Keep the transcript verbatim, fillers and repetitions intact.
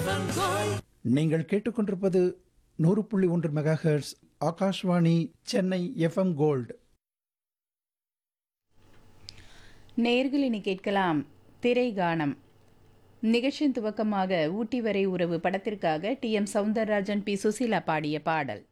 நீங்கள் கேட்டுக்கொண்டிருப்பது நூறு புள்ளி ஒன்று mega hertz Akashvani Chennai FM gold. நேயர்கள் இனி கேட்கலாம் திரை கானம். நிகழ்ச்சியின் துவக்கமாக ஊட்டி வரை உறவு படத்திற்காக D M Soundararajan, B Susheela பாடிய பாடல்.